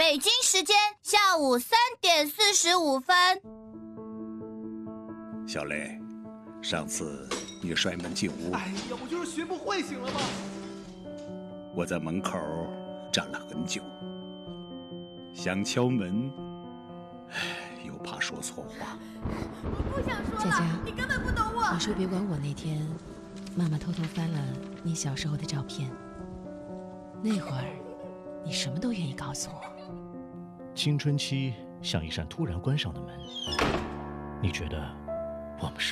北京时间下午3:45。 小雷，上次你摔门进屋， 哎呀，我就是学不会，醒了吗？ 我在门口站了很久，想敲门，又怕说错话。 我不想说了， 佳佳， 你根本不懂我。 你说别管我那天，妈妈偷偷翻了你小时候的照片，那会儿你什么都愿意告诉我。 青春期像一扇突然关上的门，你觉得我们是